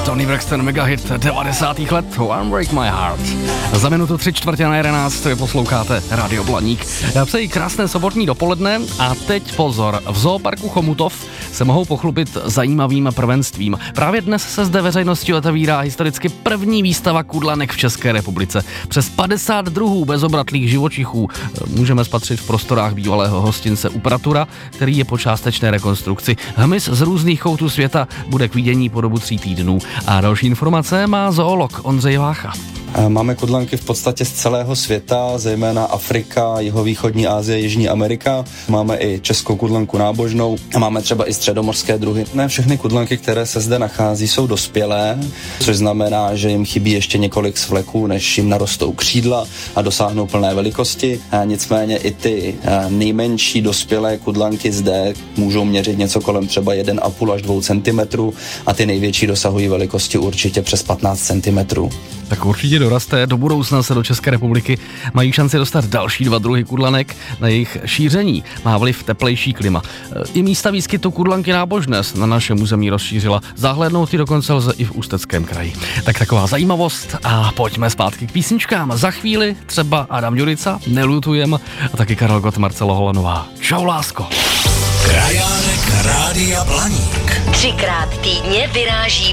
Tony Braxton, megahit 90. let, Unbreak My Heart. Za minutu 3:45 to je posloucháte Radio Blaník. Já přeji krásné sobotní dopoledne a teď pozor, v zooparku Chomutov se mohou pochlubit zajímavým prvenstvím. Právě dnes se zde veřejnosti otevírá historicky první výstava kudlanek v České republice. Přes 50 druhů bezobratlých živočichů můžeme spatřit v prostorách bývalého hostince Upratura, který je po částečné rekonstrukci. Hmyz z různých koutů světa bude k vidění po dobu 3 týdnů. A další informace má zoolog Ondřej Vácha. Máme kudlanky v podstatě z celého světa, zejména Afrika, jihovýchodní Asie, Jižní Amerika. Máme i českou kudlanku nábožnou a máme třeba i středomořské druhy. Ne všechny kudlanky, které se zde nachází, jsou dospělé, což znamená, že jim chybí ještě několik svleků, než jim narostou křídla a dosáhnou plné velikosti. A nicméně i ty nejmenší dospělé kudlanky zde můžou měřit něco kolem třeba 1,5 až 2 cm a ty největší dosahují velikosti určitě přes 15 cm. Tak určitě doraste, do budoucna se do České republiky mají šanci dostat další 2 druhy kudlanek, na jejich šíření má vliv teplejší klima. I místa výskytu kudlanky nábožné na našem území rozšířila, zahlédnout ji dokonce lze i v Ústeckém kraji. Tak taková zajímavost a pojďme zpátky k písničkám. Za chvíli třeba Adam Ďurica, Nelutujem a taky Karel Gott, Marcela Holanová. Čau lásko. Krajánek Rádia Blaník. 3krát týdně vyráží